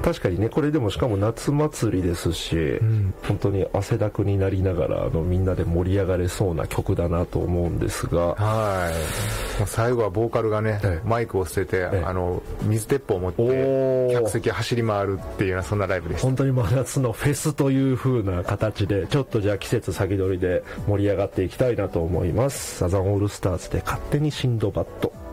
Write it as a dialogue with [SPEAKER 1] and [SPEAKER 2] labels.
[SPEAKER 1] 確かにね、これでもしかも夏祭りですし、本当に汗だくになりながらみんなで盛り上がれそうな曲だなと思うんですが、
[SPEAKER 2] はい、もう最後はボーカルがね、マイクを捨てて、水鉄砲を持って客席走り回るっていうような、そんなライブでした。
[SPEAKER 1] 本当に真夏のフェスという風な形で、ちょっとじゃあ季節先取りで盛り上がっていきたいなと思います。サザンオールスターズで勝手にシンドバッド。